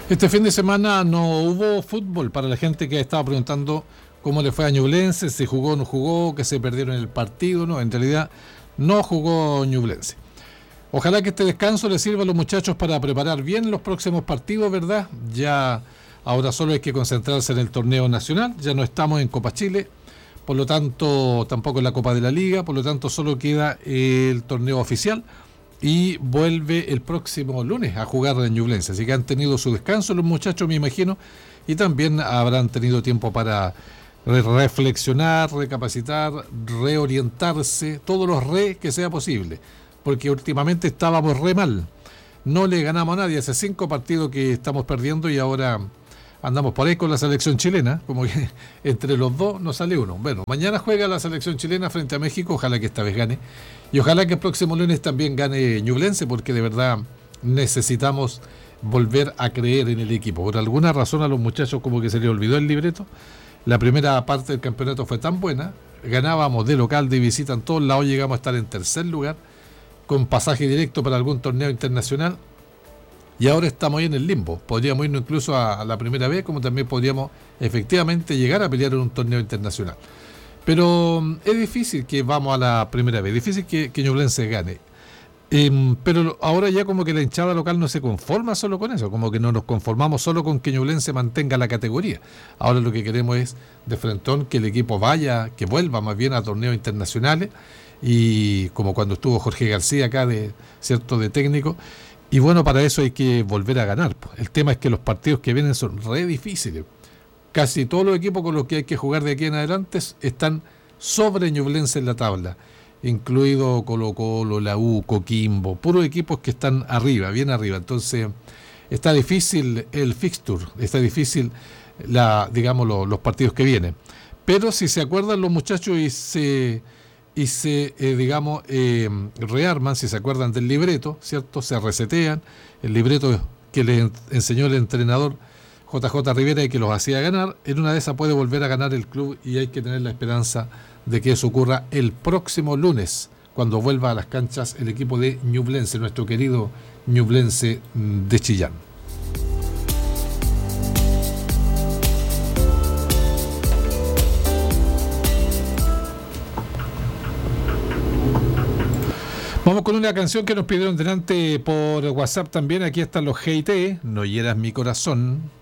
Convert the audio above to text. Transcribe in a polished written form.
Este fin de semana no hubo fútbol para la gente que estaba preguntando cómo le fue a Ñublense, si jugó o no jugó, que se perdieron el partido. No, en realidad no jugó Ñublense. Ojalá que este descanso les sirva a los muchachos para preparar bien los próximos partidos, ¿verdad? Ya ahora solo hay que concentrarse en el torneo nacional, ya no estamos en Copa Chile, por lo tanto tampoco en la Copa de la Liga, por lo tanto solo queda el torneo oficial y vuelve el próximo lunes a jugar en Ñublense. Así que han tenido su descanso los muchachos, me imagino, y también habrán tenido tiempo para reflexionar, recapacitar, reorientarse, todos los que sea posible, porque últimamente estábamos re mal. No le ganamos a nadie, hace 5 partidos que estamos perdiendo y ahora andamos por ahí con la selección chilena, como que entre los dos nos sale uno. Bueno, mañana juega la selección chilena frente a México, ojalá que esta vez gane. Y ojalá que el próximo lunes también gane Ñublense, porque de verdad necesitamos volver a creer en el equipo. Por alguna razón a los muchachos como que se les olvidó el libreto. La primera parte del campeonato fue tan buena, ganábamos de local, de visita en todos lados, llegamos a estar en tercer lugar, con pasaje directo para algún torneo internacional. Y ahora estamos ahí en el limbo. Podríamos irnos incluso a la primera vez, como también podríamos efectivamente llegar a pelear en un torneo internacional. Pero es difícil que vamos a la primera vez, difícil que Ñublense gane. Pero ahora ya como que la hinchada local no se conforma solo con eso, como que no nos conformamos solo con que Ñublense mantenga la categoría. Ahora lo que queremos es, de frentón, que el equipo vaya, que vuelva más bien a torneos internacionales, y como cuando estuvo Jorge García acá de técnico. Y bueno, para eso hay que volver a ganar. El tema es que los partidos que vienen son re difíciles. Casi todos los equipos con los que hay que jugar de aquí en adelante están sobre Ñublense en la tabla, incluido Colo-Colo, la U, Coquimbo, puros equipos que están arriba, bien arriba. Entonces está difícil el fixture, está difícil los partidos que vienen. Pero si se acuerdan los muchachos y se rearman, si se acuerdan del libreto, ¿cierto? Se resetean, el libreto que le enseñó el entrenador JJ Rivera y que los hacía ganar, en una de esas puede volver a ganar el club y hay que tener la esperanza de que eso ocurra el próximo lunes, cuando vuelva a las canchas el equipo de Ñublense, nuestro querido Ñublense de Chillán. Vamos con una canción que nos pidieron delante por WhatsApp también. Aquí están los GT, No hieras mi corazón.